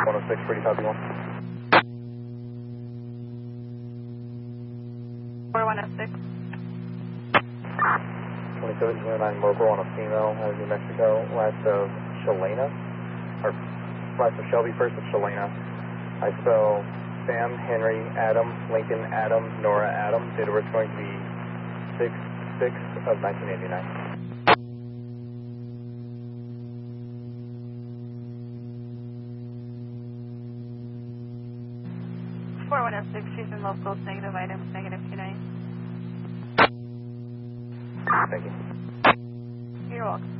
106, pretty copy 1. 4106. 2729 local on a female out of New Mexico, last of Shalana, or last of Shelby, first of Shalana. I spell Sam, Henry, Adam, Lincoln, Adam, Nora, Adam. Date of birth going to be 6/6 of 1989. 4106, she's in local, negative items, negative 29. Thank you. You're welcome.